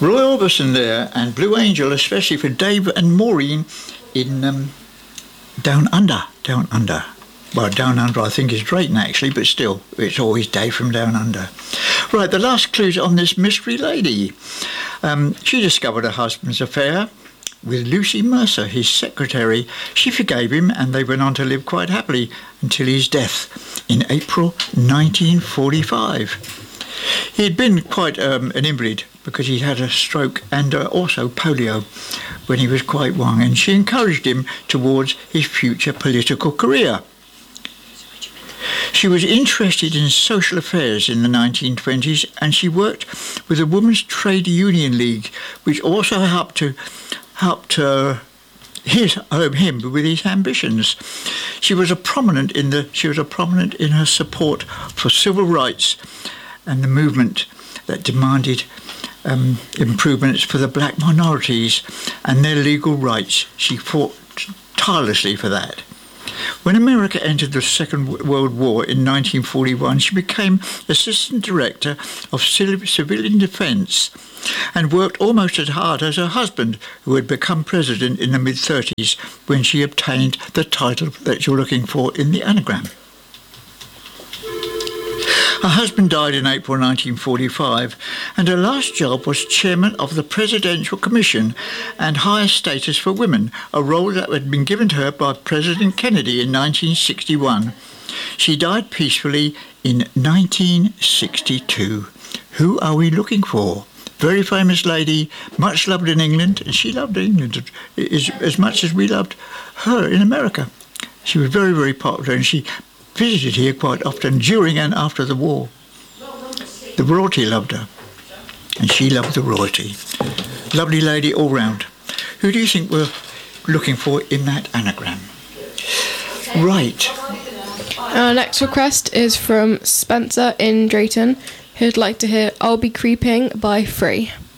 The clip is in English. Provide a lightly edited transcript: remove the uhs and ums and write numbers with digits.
Roy Orbison there, and Blue Angel, especially for Dave and Maureen in Down Under. Well, Down Under I think is Drayton actually, but still, it's always Dave from Down Under. Right, the last clues on this mystery lady. She discovered her husband's affair with Lucy Mercer, his secretary. She forgave him and they went on to live quite happily until his death in April 1945. He had been quite an invalid because he had a stroke and also polio when he was quite young, and she encouraged him towards his future political career. She was interested in social affairs in the 1920s, and she worked with the Women's Trade Union League, which also helped him with his ambitions. She was a prominent in her support for civil rights and the movement that demanded improvements for the black minorities and their legal rights. She fought tirelessly for that. When America entered the Second World War in 1941, she became Assistant Director of Civilian Defence and worked almost as hard as her husband, who had become president in the mid-30s when she obtained the title that you're looking for in the anagram. Her husband died in April 1945, and her last job was chairman of the Presidential Commission and Higher Status for Women, a role that had been given to her by President Kennedy in 1961. She died peacefully in 1962. Who are we looking for? Very famous lady, much loved in England, and she loved England as much as we loved her in America. She was very, very popular, and she visited here quite often during and after the war. The royalty loved her, and she loved the royalty. Lovely lady all round. Who do you think we're looking for in that anagram? Right. Our next request is from Spencer in Drayton, who'd like to hear I'll Be Creeping by Free.